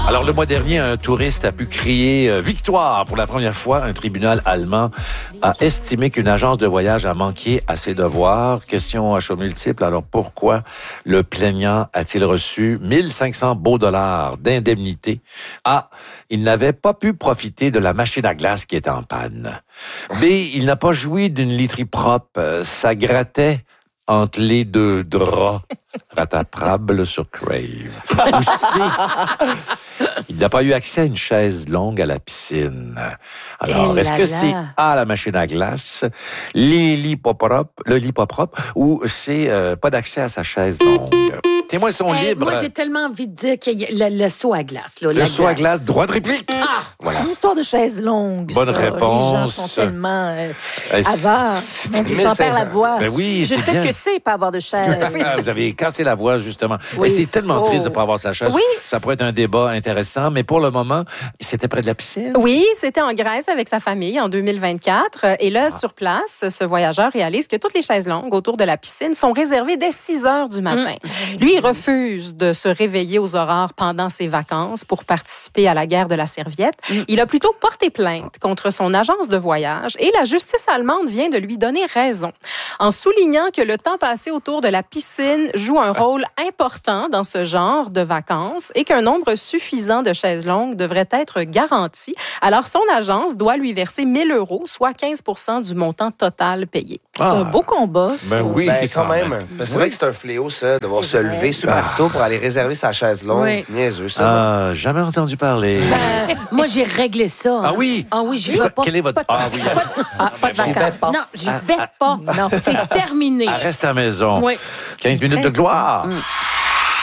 Alors, le mois dernier, un touriste a pu crier victoire pour la première fois. Un tribunal allemand a estimé qu'une agence de voyage a manqué à ses devoirs. Question à choix multiples. Alors, pourquoi le plaignant a-t-il reçu 1500 beaux dollars d'indemnité? A. Il n'avait pas pu profiter de la machine à glace qui était en panne. B. Il n'a pas joui d'une literie propre. Ça grattait entre les deux draps. Rattrapable sur Crave. Ou C. Il n'a pas eu accès à une chaise longue à la piscine. Alors, est-ce que c'est A, la machine à glace, le lit pas propre, ou c'est pas d'accès à sa chaise longue? Témoins sont libres. Moi, j'ai tellement envie de dire qu'il y a le saut à glace. Là, le saut à glace, droit de réplique. Voilà. C'est une histoire de chaise longue. Bonne ça. réponse. Les gens sont tellement avares. Mon Dieu, j'en perds la voix. Ben oui, je sais bien. ce que c'est, pas avoir de chaise. Vous avez cassé la voix, justement. Oui. Et c'est tellement triste de ne pas avoir sa chaise. Oui. Ça pourrait être un débat intéressant, mais pour le moment, c'était près de la piscine. Oui, c'était en Grèce avec sa famille en 2024. Et là, sur place, ce voyageur réalise que toutes les chaises longues autour de la piscine sont réservées dès 6 heures du matin. Lui, il refuse de se réveiller aux aurores pendant ses vacances pour participer à la guerre de la serviette. Il a plutôt porté plainte contre son agence de voyage et la justice allemande vient de lui donner raison en soulignant que le temps passé autour de la piscine joue un rôle important dans ce genre de vacances et qu'un nombre suffisant de chaises longues devrait être garanti. Alors, son agence doit lui verser 1 000 €, soit 15% du montant total payé. C'est un beau combat, ça. Ben oui, quand même. Parce que c'est vrai que c'est un fléau, ça, devoir se lever super tôt pour aller réserver sa chaise longue. Oui. Niaiseux, ça. Jamais entendu parler. Moi, j'ai réglé ça. Ah oui? Ah oui, je vais pas. Quel est votre... Ah oui, Pas de vacances. Non, je vais pas. Non, c'est terminé. elle reste à la maison. Oui. 15 minutes de gloire.